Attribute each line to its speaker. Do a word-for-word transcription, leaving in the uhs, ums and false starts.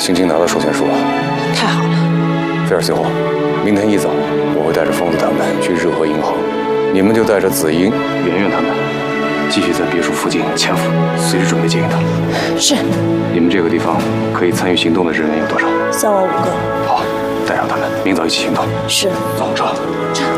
Speaker 1: 轻轻拿到授权书了。
Speaker 2: 太好了。
Speaker 1: 菲尔随后，明天一早我会带着疯子他们去日和银行，你们就带着子英、圆圆他们继续在别墅附近潜伏，随时准备接应他。
Speaker 2: 是。
Speaker 1: 你们这个地方可以参与行动的人员有多少？
Speaker 2: 三万五个。
Speaker 1: 好，带上他们，明早一起行动。
Speaker 2: 是。
Speaker 1: 走，撤。
Speaker 2: 撤。